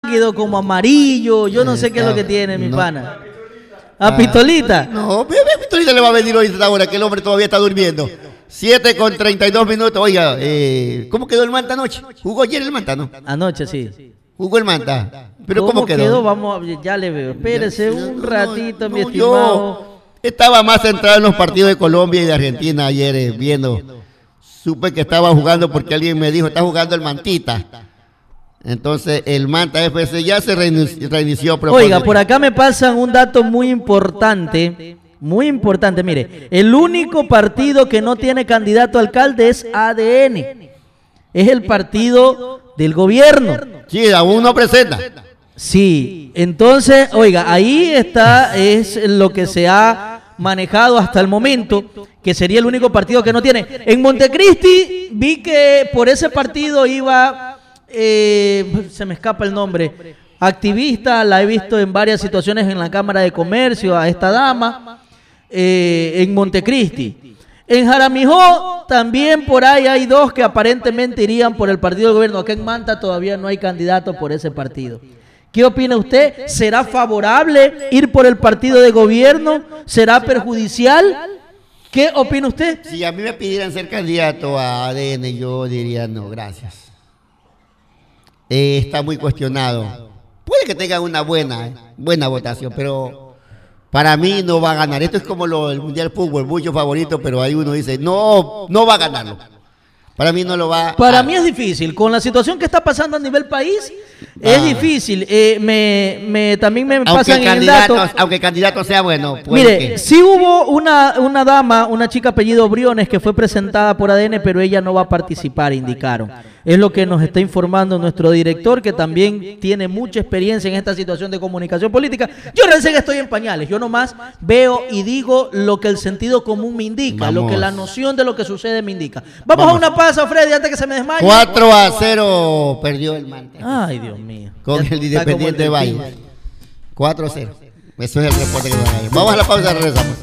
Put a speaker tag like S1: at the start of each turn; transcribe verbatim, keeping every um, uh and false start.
S1: lánguido, como amarillo. Yo no sé qué es lo que tiene, mi
S2: no.
S1: pana. ¿A Pistolita?
S2: No, Pistolita le va a venir ahorita ahora, que el hombre todavía está durmiendo. siete con treinta y dos minutos. Oiga, eh, ¿cómo quedó el Manta anoche? ¿Jugó ayer el Manta, no?
S1: Anoche, sí.
S2: ¿Jugó el Manta? ¿Pero
S1: ¿Cómo,
S2: cómo quedó?
S1: quedó? Vamos a, ya le veo. Espérese un ratito,
S2: no,
S1: mi
S2: no,
S1: estimado.
S2: Yo estaba más centrado en los partidos de Colombia y de Argentina ayer eh, viendo. Supe que estaba jugando porque alguien me dijo, está jugando el Mantita. Entonces el Manta F C ya se reinició. reinició
S1: Oiga, por acá me pasan un dato muy importante, muy importante. Mire, el único partido que no tiene candidato a alcalde es A D N. Es el partido del gobierno.
S2: Sí, aún no presenta.
S1: Sí, entonces, oiga, ahí está, es lo que se ha manejado hasta el momento, que sería el único partido que no tiene. En Montecristi vi que por ese partido iba... Eh, se me escapa el nombre, activista, la he visto en varias situaciones en la Cámara de Comercio, a esta dama, eh, en Montecristi. En Jaramijó también por ahí hay dos que aparentemente irían por el partido del gobierno. Acá en Manta todavía no hay candidato por ese partido. ¿Qué opina usted? ¿Será favorable ir por el partido de gobierno? ¿Será perjudicial? ¿Qué opina usted?
S2: Si a mí me pidieran ser candidato a A D N, yo diría no, gracias. Eh, está muy cuestionado. Puede que tenga una buena, buena votación, pero para mí no va a ganar. Esto es como lo, el Mundial Fútbol, mucho favorito, pero ahí uno dice, no, no va a ganarlo. Para mí no lo va
S1: Para
S2: a...
S1: mí es difícil. Con la situación que está pasando a nivel país,
S2: ah.
S1: es difícil. Eh, me, me, también me
S2: aunque
S1: pasan en el dato.
S2: Aunque el candidato sea bueno.
S1: Mire,
S2: que...
S1: sí hubo una, una dama, una chica apellido Briones, que fue presentada por A D N, pero ella no va a participar, indicaron. Es lo que nos está informando nuestro director, que también tiene mucha experiencia en esta situación de comunicación política. Yo recién estoy en pañales, yo nomás veo y digo lo que el sentido común me indica, Vamos. lo que la noción de lo que sucede me indica. Vamos, Vamos. a una pausa, Freddy, antes que se me desmaye.
S2: cuatro a cero perdió el Manta.
S1: Ay, Dios mío.
S2: Con ya el Independiente Valle. cuatro a cero. Eso es el reporte que nos da. Vamos a la pausa, regresamos.